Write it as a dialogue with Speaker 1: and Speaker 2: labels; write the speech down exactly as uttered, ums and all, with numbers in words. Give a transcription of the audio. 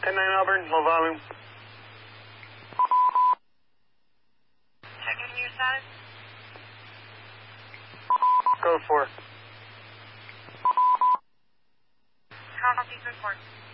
Speaker 1: ten nine Auburn, low volume.
Speaker 2: Checking your status.
Speaker 1: Go for.
Speaker 2: Copy, report.